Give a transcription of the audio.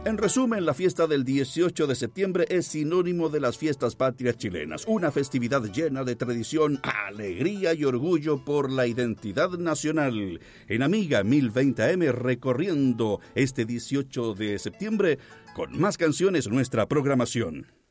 En resumen, la fiesta del 18 de septiembre es sinónimo de las fiestas patrias chilenas, una festividad llena de tradición, alegría y orgullo por la identidad nacional. En Amiga 1020 AM, recorriendo este 18 de septiembre con más canciones nuestra programación.